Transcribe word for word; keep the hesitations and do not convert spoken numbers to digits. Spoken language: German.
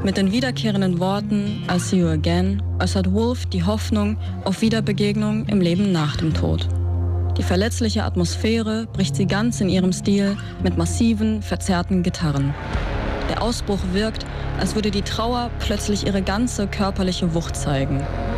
Mit den wiederkehrenden Worten I'll see you again äußert Wolf die Hoffnung auf Wiederbegegnung im Leben nach dem Tod. Die verletzliche Atmosphäre bricht sie ganz in ihrem Stil mit massiven, verzerrten Gitarren. Der Ausbruch wirkt, als würde die Trauer plötzlich ihre ganze körperliche Wucht zeigen.